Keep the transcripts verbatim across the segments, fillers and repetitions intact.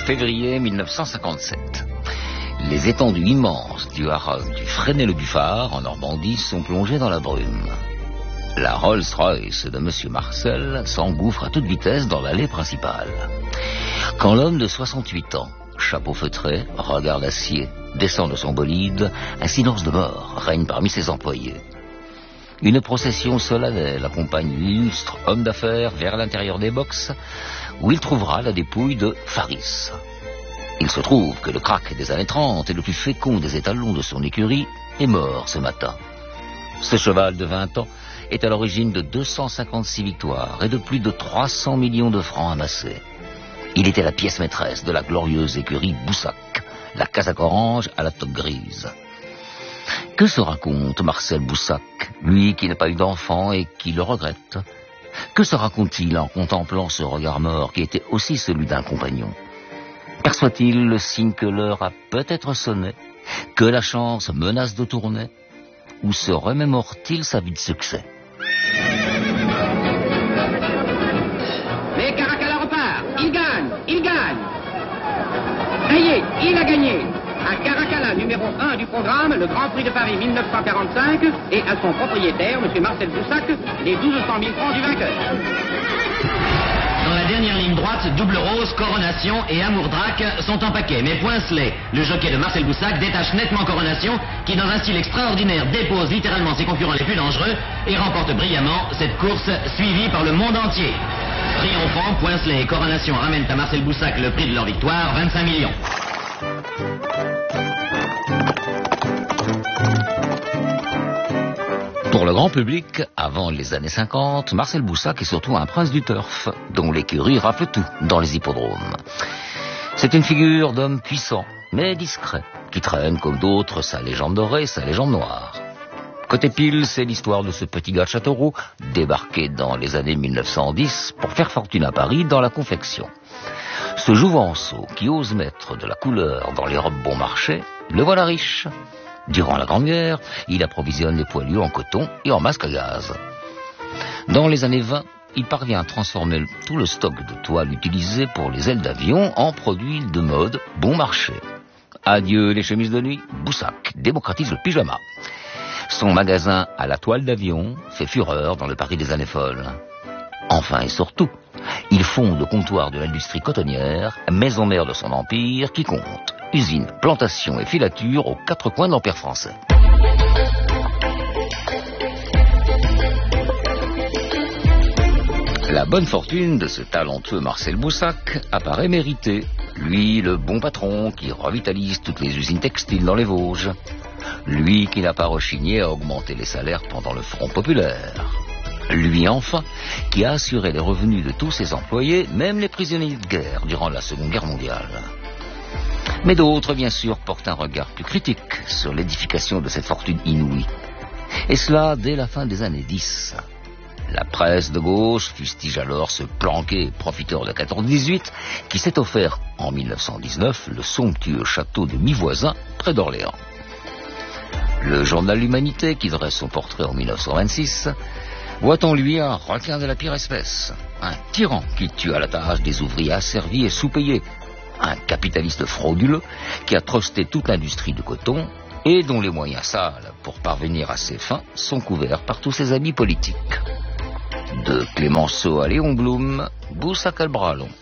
février mille neuf cent cinquante-sept. Les étendues immenses du haras du Fresnay-le-Bufard, en Normandie, sont plongées dans la brume. La Rolls-Royce de Monsieur Marcel s'engouffre à toute vitesse dans l'allée principale. Quand l'homme de soixante-huit ans, chapeau feutré, regard d'acier, descend de son bolide, un silence de mort règne parmi ses employés. Une procession solennelle accompagne l'illustre homme d'affaires vers l'intérieur des boxes, où il trouvera la dépouille de Faris. Il se trouve que le crack des années trente et le plus fécond des étalons de son écurie est mort ce matin. Ce cheval de vingt ans est à l'origine de deux cent cinquante-six victoires et de plus de trois cents millions de francs amassés. Il était la pièce maîtresse de la glorieuse écurie Boussac, la casaque orange à la toque grise. Que se raconte Marcel Boussac, lui qui n'a pas eu d'enfant et qui le regrette? Que se raconte-t-il en contemplant ce regard mort qui était aussi celui d'un compagnon? Perçoit-il le signe que l'heure a peut-être sonné, que la chance menace de tourner? Ou se remémore-t-il sa vie de succès? Mais Caracalla repart, il gagne, il gagne. Ça y est, il a gagné. À Caracalla, numéro un du programme, le Grand Prix de Paris mille neuf cent quarante-cinq, et à son propriétaire, M. Marcel Boussac, les douze cent mille francs du vainqueur. Dans la dernière ligne droite, Double Rose, Coronation et Amour Drac sont en paquet. Mais Poincelet, le jockey de Marcel Boussac, détache nettement Coronation, qui dans un style extraordinaire dépose littéralement ses concurrents les plus dangereux et remporte brillamment cette course suivie par le monde entier. Triomphant, Poincelet et Coronation ramènent à Marcel Boussac le prix de leur victoire, vingt-cinq millions. Pour le grand public, avant les années cinquante, Marcel Boussac est surtout un prince du turf, dont l'écurie rafle tout dans les hippodromes. C'est une figure d'homme puissant, mais discret, qui traîne comme d'autres sa légende dorée, sa légende noire. Côté pile, c'est l'histoire de ce petit gars de Châteauroux, débarqué dans les années mille neuf cent dix pour faire fortune à Paris dans la confection. Ce jouvenceau qui ose mettre de la couleur dans les robes bon marché, le voilà riche. Durant la Grande Guerre, il approvisionne les poilus en coton et en masque à gaz. Dans les années vingt, il parvient à transformer tout le stock de toile utilisé pour les ailes d'avion en produits de mode bon marché. Adieu les chemises de nuit, Boussac démocratise le pyjama. Son magasin à la toile d'avion fait fureur dans le Paris des années folles. Enfin et surtout, il fonde le comptoir de l'industrie cotonnière, maison mère de son empire, qui compte usines, plantations et filatures aux quatre coins de l'Empire français. La bonne fortune de ce talentueux Marcel Boussac apparaît méritée. Lui, le bon patron qui revitalise toutes les usines textiles dans les Vosges. Lui qui n'a pas rechigné à augmenter les salaires pendant le Front populaire. Lui, enfin, qui a assuré les revenus de tous ses employés, même les prisonniers de guerre, durant la Seconde Guerre mondiale. Mais d'autres, bien sûr, portent un regard plus critique sur l'édification de cette fortune inouïe. Et cela dès la fin des années dix. La presse de gauche fustige alors ce planqué profiteur de quatorze dix-huit qui s'est offert en mille neuf cent dix-neuf le somptueux château de Mi-Voisin près d'Orléans. Le journal L'Humanité, qui dresse son portrait en mille neuf cent vingt-six, voit en lui un requin de la pire espèce, un tyran qui tue à la tâche des ouvriers asservis et sous-payés, un capitaliste frauduleux qui a trusté toute l'industrie du coton et dont les moyens sales pour parvenir à ses fins sont couverts par tous ses amis politiques. De Clémenceau à Léon Blum, Boussac a le bras long.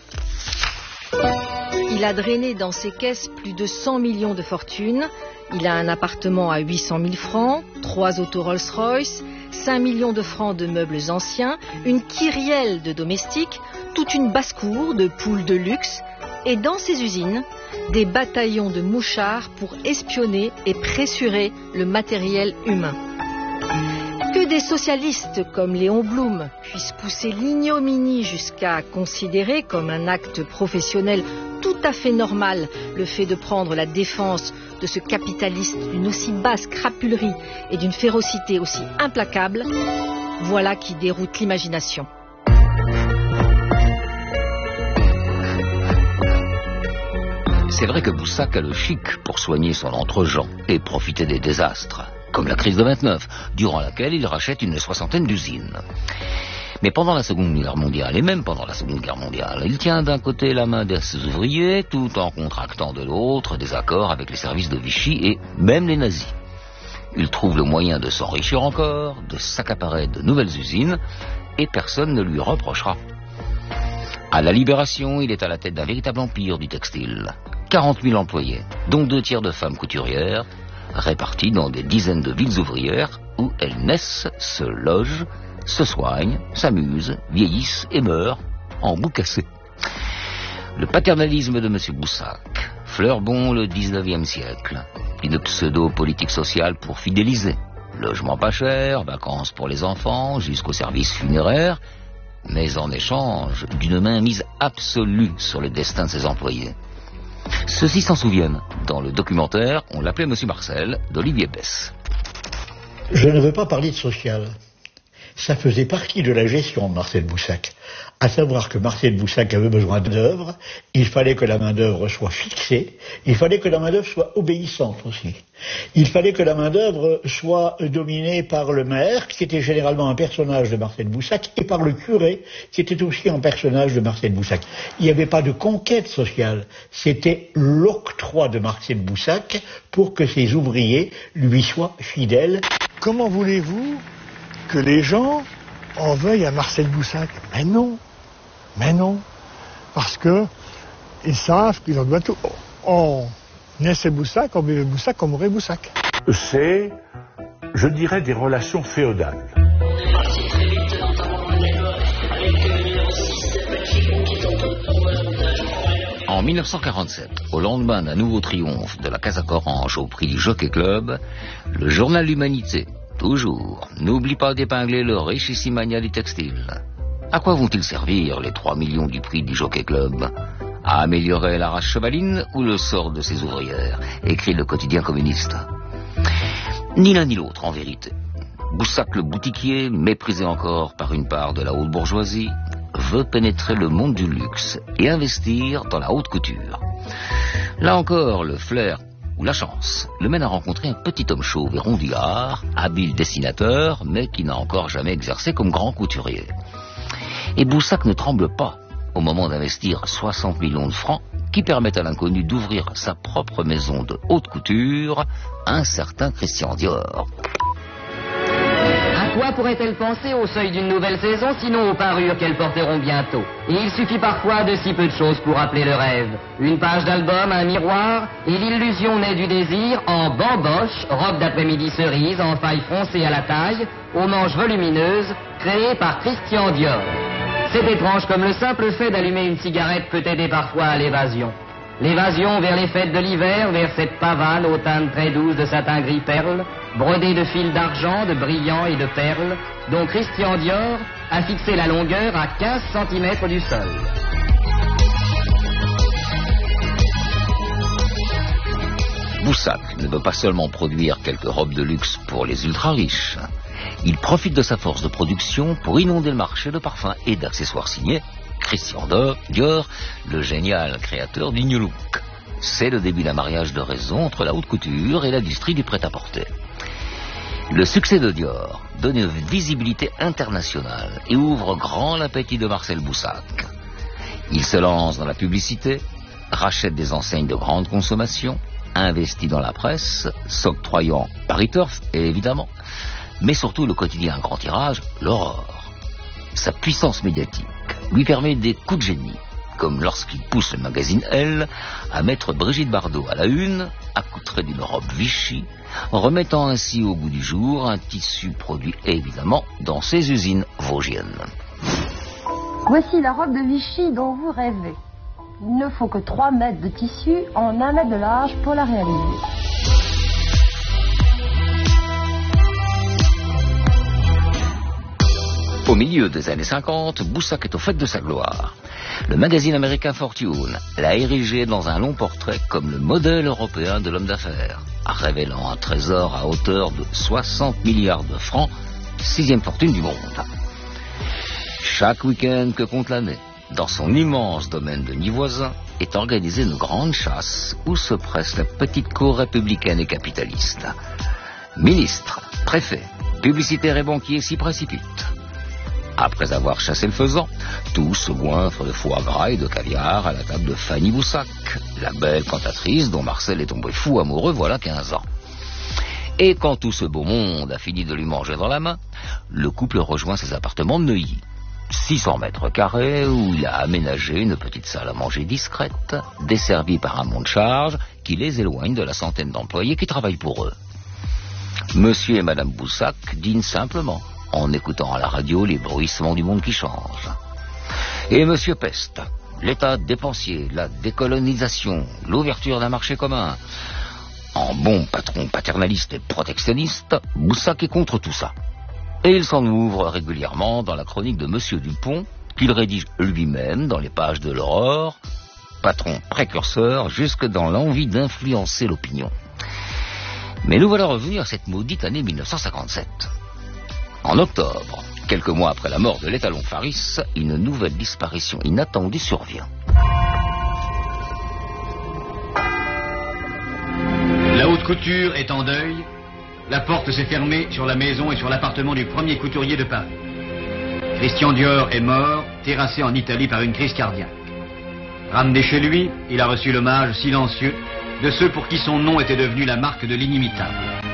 Il a drainé dans ses caisses plus de cent millions de fortune. Il a un appartement à huit cent mille francs, trois autos Rolls-Royce, cinq millions de francs de meubles anciens, une kyrielle de domestiques, toute une basse-cour de poules de luxe, et dans ses usines, des bataillons de mouchards pour espionner et pressurer le matériel humain. Que des socialistes comme Léon Blum puissent pousser l'ignominie jusqu'à considérer comme un acte professionnel tout à fait normal le fait de prendre la défense de ce capitaliste d'une aussi basse crapulerie et d'une férocité aussi implacable, voilà qui déroute l'imagination. C'est vrai que Boussac a le chic pour soigner son entre-gens et profiter des désastres, comme la crise de vingt-neuf, durant laquelle il rachète une soixantaine d'usines. Mais pendant la Seconde Guerre mondiale, et même pendant la Seconde Guerre mondiale, il tient d'un côté la main de ses ouvriers, tout en contractant de l'autre des accords avec les services de Vichy et même les nazis. Il trouve le moyen de s'enrichir encore, de s'accaparer de nouvelles usines, et personne ne lui reprochera. À la Libération, il est à la tête d'un véritable empire du textile. quarante mille employés, dont deux tiers de femmes couturières, répartis dans des dizaines de villes ouvrières où elles naissent, se logent, se soignent, s'amusent, vieillissent et meurent en bout cassé. Le paternalisme de M. Boussac, fleur bon le dix-neuvième siècle, une pseudo-politique sociale pour fidéliser, logement pas cher, vacances pour les enfants, jusqu'au service funéraire, mais en échange d'une mainmise absolue sur le destin de ses employés. Ceux-ci s'en souviennent. Dans le documentaire, on l'appelait M. Marcel, d'Olivier Besse. Je ne veux pas parler de social. Ça faisait partie de la gestion de Marcel Boussac. À savoir que Marcel Boussac avait besoin d'œuvre, il fallait que la main-d'œuvre soit fixée, il fallait que la main-d'œuvre soit obéissante aussi. Il fallait que la main-d'œuvre soit dominée par le maire, qui était généralement un personnage de Marcel Boussac, et par le curé, qui était aussi un personnage de Marcel Boussac. Il n'y avait pas de conquête sociale, c'était l'octroi de Marcel Boussac pour que ses ouvriers lui soient fidèles. Comment voulez-vous que les gens en veuillent à Marcel Boussac? Mais non, mais non, parce que ils savent qu'ils en doivent tout. On naissait Boussac, on vivait Boussac, on mourrait Boussac. C'est, je dirais, des relations féodales. En mille neuf cent quarante-sept, au lendemain d'un nouveau triomphe de la Casaque Orange au prix du Jockey Club, le journal L'Humanité, toujours, n'oublie pas d'épingler le richissimania du textile. À quoi vont-ils servir les trois millions du prix du Jockey Club? À améliorer la race chevaline ou le sort de ses ouvrières? Écrit le quotidien communiste. Ni l'un ni l'autre, en vérité. Boussac le boutiquier, méprisé encore par une part de la haute bourgeoisie, veut pénétrer le monde du luxe et investir dans la haute couture. Là encore, le flair ou la chance le mène à rencontrer un petit homme chauve et rondillard, habile dessinateur, mais qui n'a encore jamais exercé comme grand couturier. Et Boussac ne tremble pas au moment d'investir soixante millions de francs qui permettent à l'inconnu d'ouvrir sa propre maison de haute couture, un certain Christian Dior. À quoi pourrait-elle penser au seuil d'une nouvelle saison, sinon aux parures qu'elles porteront bientôt? Et il suffit parfois de si peu de choses pour rappeler le rêve. Une page d'album, un miroir, et l'illusion naît du désir en bamboche, robe d'après-midi cerise, en faille froncée à la taille, aux manches volumineuses, créée par Christian Dior. C'est étrange comme le simple fait d'allumer une cigarette peut aider parfois à l'évasion. L'évasion vers les fêtes de l'hiver, vers cette pavane aux teintes très douces de satin gris perle, brodée de fils d'argent, de brillants et de perles, dont Christian Dior a fixé la longueur à quinze centimètres du sol. Boussac ne veut pas seulement produire quelques robes de luxe pour les ultra-riches. Il profite de sa force de production pour inonder le marché de parfums et d'accessoires signés Christian Dior, le génial créateur du New Look. C'est le début d'un mariage de raison entre la haute couture et l'industrie du prêt-à-porter. Le succès de Dior donne une visibilité internationale et ouvre grand l'appétit de Marcel Boussac. Il se lance dans la publicité, rachète des enseignes de grande consommation, investit dans la presse, s'octroyant Paris Turf, évidemment, mais surtout le quotidien à grand tirage, l'Aurore. Sa puissance médiatique lui permet des coups de génie, comme lorsqu'il pousse le magazine Elle à mettre Brigitte Bardot à la une, accoutrée d'une robe Vichy, remettant ainsi au goût du jour un tissu produit évidemment dans ses usines vosgiennes. Voici la robe de Vichy dont vous rêvez. Il ne faut que trois mètres de tissu en un mètre de large pour la réaliser. Au milieu des années cinquante, Boussac est au fait de sa gloire. Le magazine américain Fortune l'a érigé dans un long portrait comme le modèle européen de l'homme d'affaires, révélant un trésor à hauteur de soixante milliards de francs, sixième fortune du monde. Chaque week-end que compte l'année, dans son immense domaine de nid voisin, est organisée une grande chasse où se presse la petite cour républicaine et capitaliste. Ministres, préfets, publicitaires et banquiers s'y précipitent. Après avoir chassé le faisan, tous se goinfrent de foie gras et de caviar à la table de Fanny Boussac, la belle cantatrice dont Marcel est tombé fou amoureux voilà quinze ans. Et quand tout ce beau monde a fini de lui manger dans la main, le couple rejoint ses appartements de Neuilly. six cents mètres carrés où il a aménagé une petite salle à manger discrète, desservie par un monte-charge qui les éloigne de la centaine d'employés qui travaillent pour eux. Monsieur et Madame Boussac dînent simplement, en écoutant à la radio les bruissements du monde qui change. Et Monsieur Peste, l'état dépensier, la décolonisation, l'ouverture d'un marché commun. En bon patron paternaliste et protectionniste, Boussac est contre tout ça. Et il s'en ouvre régulièrement dans la chronique de Monsieur Dupont, qu'il rédige lui-même dans les pages de l'Aurore, patron précurseur jusque dans l'envie d'influencer l'opinion. Mais nous voilà revenus à cette maudite année mille neuf cent cinquante-sept. En octobre, quelques mois après la mort de l'étalon Faris, une nouvelle disparition inattendue survient. La haute couture est en deuil. La porte s'est fermée sur la maison et sur l'appartement du premier couturier de Paris. Christian Dior est mort, terrassé en Italie par une crise cardiaque. Ramené chez lui, il a reçu l'hommage silencieux de ceux pour qui son nom était devenu la marque de l'inimitable.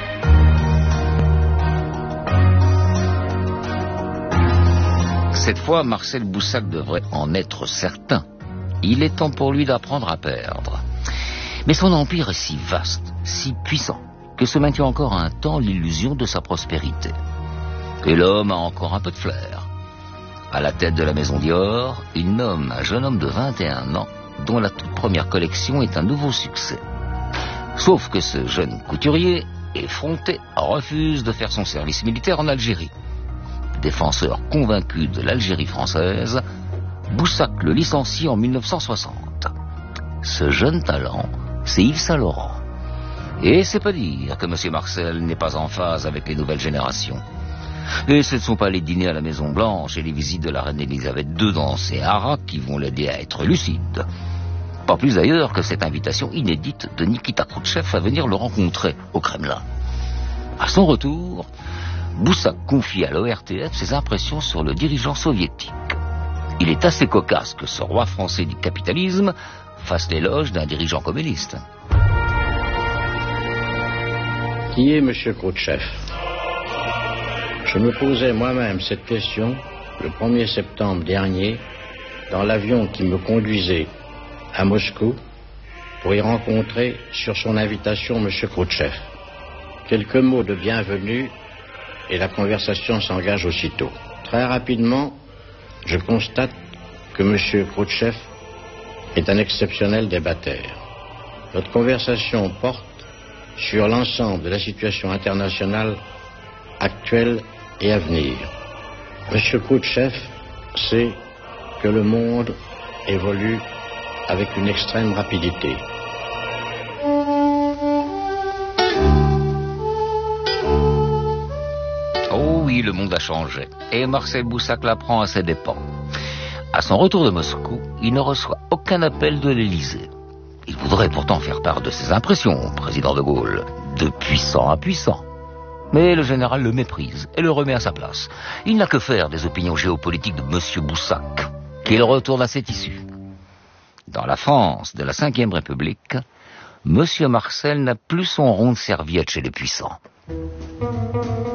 Cette fois, Marcel Boussac devrait en être certain. Il est temps pour lui d'apprendre à perdre. Mais son empire est si vaste, si puissant, que se maintient encore un temps l'illusion de sa prospérité. Et l'homme a encore un peu de flair. À la tête de la maison Dior, il nomme un jeune homme de vingt et un ans, dont la toute première collection est un nouveau succès. Sauf que ce jeune couturier, effronté, refuse de faire son service militaire en Algérie. Défenseur convaincu de l'Algérie française, Boussac le licencie en mille neuf cent soixante. Ce jeune talent, c'est Yves Saint-Laurent. Et c'est pas dire que M. Marcel n'est pas en phase avec les nouvelles générations. Et ce ne sont pas les dîners à la Maison Blanche et les visites de la reine Elisabeth deux dans ses haras qui vont l'aider à être lucide. Pas plus d'ailleurs que cette invitation inédite de Nikita Khrouchtchev à venir le rencontrer au Kremlin. À son retour, Boussac confie à l'O R T F ses impressions sur le dirigeant soviétique. Il est assez cocasse que ce roi français du capitalisme fasse l'éloge d'un dirigeant communiste. Qui est M. Khrouchtchev? Je me posais moi-même cette question le premier septembre dernier dans l'avion qui me conduisait à Moscou pour y rencontrer sur son invitation M. Khrouchtchev. Quelques mots de bienvenue et la conversation s'engage aussitôt. Très rapidement, je constate que M. Khrouchtchev est un exceptionnel débatteur. Notre conversation porte sur l'ensemble de la situation internationale actuelle et à venir. M. Khrouchtchev sait que le monde évolue avec une extrême rapidité. Oh oui, le monde a changé. Et Marcel Boussac l'apprend à ses dépens. À son retour de Moscou, il ne reçoit aucun appel de l'Élysée. Il voudrait pourtant faire part de ses impressions, président de Gaulle, de puissant à puissant. Mais le général le méprise et le remet à sa place. Il n'a que faire des opinions géopolitiques de M. Boussac, qu'il retourne à ses tissus. Dans la France de la Cinquième République, M. Marcel n'a plus son rond de serviette chez les puissants.